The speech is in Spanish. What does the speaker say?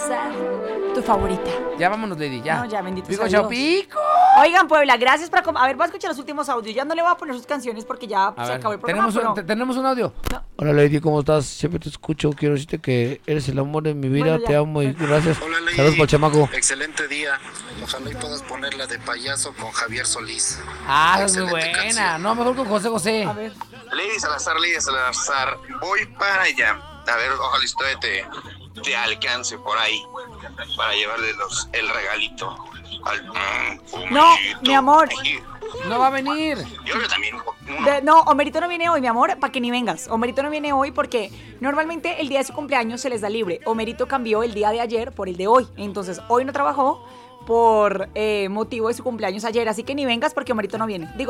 Rosa, tu favorita. Ya vámonos, Lady, ya. No, ya, bendito Pico, sea chao, Dios. pico. Oigan, Puebla, gracias por... A ver, voy a escuchar los últimos audios. Ya no le voy a poner sus canciones porque ya A se ver, acabó el programa. tenemos un audio. No. Hola, Lady, ¿cómo estás? Siempre te escucho. Quiero decirte que eres el amor de mi vida. Bueno, ya. Te amo y gracias. Hola, Lady. Saludos por el chamaco. Excelente día. Ojalá y puedas ponerla de payaso con Javier Solís. Ah, es muy Excelente buena. canción. No, mejor con José José. A ver. Lady Salazar, voy para allá. A ver, ojalá y todavía te alcance por ahí para llevarle el regalito al No, mi amor. No va a venir. Yo también. No, Homerito no viene hoy, mi amor, para que ni vengas. Homerito no viene hoy porque normalmente el día de su cumpleaños se les da libre. Homerito cambió el día de ayer por el de hoy. Entonces, hoy no trabajó por motivo de su cumpleaños ayer. Así que ni vengas porque Homerito no viene. Digo,